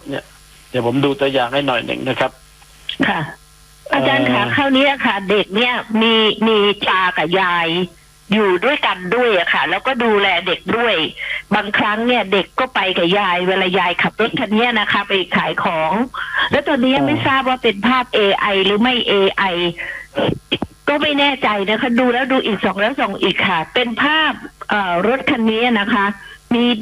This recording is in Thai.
เนี่ยเดี๋ยวผมดูตัวอย่างให้หน่อยหนึ่งนะครับค่ะอาจารย์คะคราวนี้ค่ะเด็กเนี่ยมีตากับยายอยู่ด้วยกันด้วยอะค่ะแล้วก็ดูแลเด็กด้วยบางครั้งเนี่ยเด็กก็ไปกับยายเวลายายขับรถคันนี้นะคะไปขายของแล้วตอนนี้ไม่ทราบว่าเป็นภาพ AI หรือไม่ AI ก็ไม่แน่ใจนะคะดูแล้วดูอีก2 แล้ว2อีกค่ะเป็นภาพรถคันนี้นะคะมี